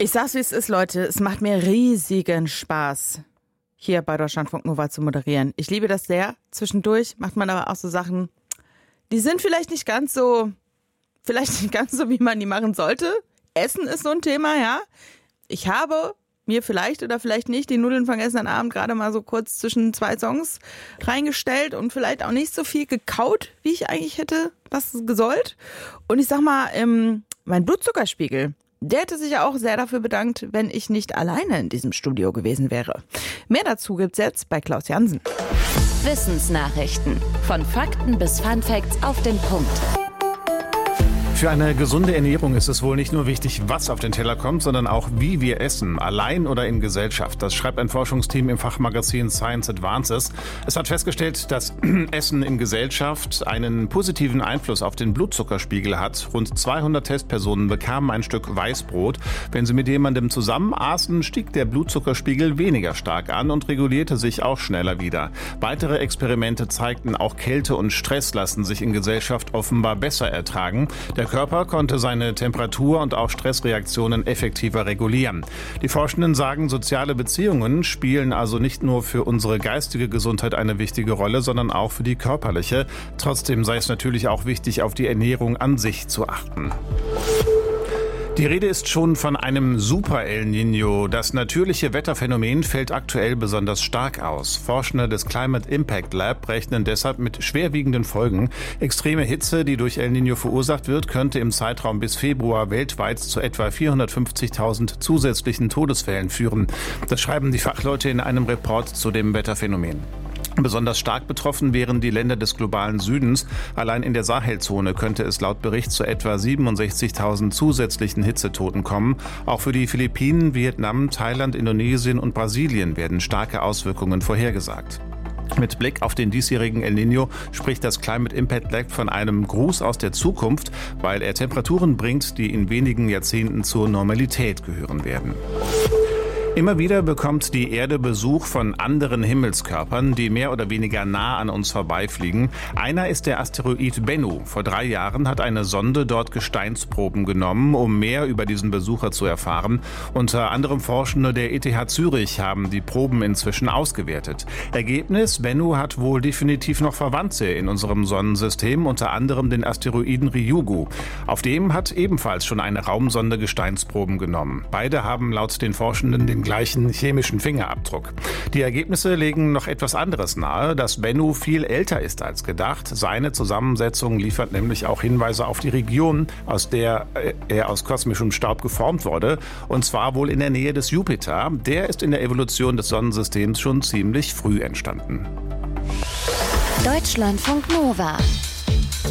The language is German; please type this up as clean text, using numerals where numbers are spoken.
Ich sag's, wie es ist, Leute. Es macht mir riesigen Spaß, hier bei Deutschlandfunk Nova zu moderieren. Ich liebe das sehr. Zwischendurch macht man aber auch so Sachen, die sind vielleicht nicht ganz so, wie man die machen sollte. Essen ist so ein Thema, ja. Ich habe mir vielleicht oder vielleicht nicht die Nudeln von gestern Abend gerade mal so kurz zwischen 2 Songs reingestellt und vielleicht auch nicht so viel gekaut, wie ich eigentlich hätte was gesollt. Und ich sag mal, mein Blutzuckerspiegel, der hätte sich ja auch sehr dafür bedankt, wenn ich nicht alleine in diesem Studio gewesen wäre. Mehr dazu gibt's jetzt bei Klaus Jansen. Wissensnachrichten. Von Fakten bis Funfacts auf den Punkt. Für eine gesunde Ernährung ist es wohl nicht nur wichtig, was auf den Teller kommt, sondern auch, wie wir essen, allein oder in Gesellschaft. Das schreibt ein Forschungsteam im Fachmagazin Science Advances. Es hat festgestellt, dass Essen in Gesellschaft einen positiven Einfluss auf den Blutzuckerspiegel hat. Rund 200 Testpersonen bekamen ein Stück Weißbrot. Wenn sie mit jemandem zusammen aßen, stieg der Blutzuckerspiegel weniger stark an und regulierte sich auch schneller wieder. Weitere Experimente zeigten, auch Kälte und Stress lassen sich in Gesellschaft offenbar besser ertragen. Der Körper konnte seine Temperatur und auch Stressreaktionen effektiver regulieren. Die Forschenden sagen, soziale Beziehungen spielen also nicht nur für unsere geistige Gesundheit eine wichtige Rolle, sondern auch für die körperliche. Trotzdem sei es natürlich auch wichtig, auf die Ernährung an sich zu achten. Die Rede ist schon von einem Super-El Niño. Das natürliche Wetterphänomen fällt aktuell besonders stark aus. Forschende des Climate Impact Lab rechnen deshalb mit schwerwiegenden Folgen. Extreme Hitze, die durch El Niño verursacht wird, könnte im Zeitraum bis Februar weltweit zu etwa 450.000 zusätzlichen Todesfällen führen. Das schreiben die Fachleute in einem Report zu dem Wetterphänomen. Besonders stark betroffen wären die Länder des globalen Südens. Allein in der Sahelzone könnte es laut Bericht zu etwa 67.000 zusätzlichen Hitzetoten kommen. Auch für die Philippinen, Vietnam, Thailand, Indonesien und Brasilien werden starke Auswirkungen vorhergesagt. Mit Blick auf den diesjährigen El Niño spricht das Climate Impact Lab von einem Gruß aus der Zukunft, weil er Temperaturen bringt, die in wenigen Jahrzehnten zur Normalität gehören werden. Immer wieder bekommt die Erde Besuch von anderen Himmelskörpern, die mehr oder weniger nah an uns vorbeifliegen. Einer ist der Asteroid Bennu. Vor 3 Jahren hat eine Sonde dort Gesteinsproben genommen, um mehr über diesen Besucher zu erfahren. Unter anderem Forschende der ETH Zürich haben die Proben inzwischen ausgewertet. Ergebnis: Bennu hat wohl definitiv noch Verwandte in unserem Sonnensystem, unter anderem den Asteroiden Ryugu. Auf dem hat ebenfalls schon eine Raumsonde Gesteinsproben genommen. Beide haben laut den Forschenden den gleichen chemischen Fingerabdruck. Die Ergebnisse legen noch etwas anderes nahe, dass Bennu viel älter ist als gedacht. Seine Zusammensetzung liefert nämlich auch Hinweise auf die Region, aus der er aus kosmischem Staub geformt wurde, und zwar wohl in der Nähe des Jupiter. Der ist in der Evolution des Sonnensystems schon ziemlich früh entstanden. Deutschlandfunk Nova.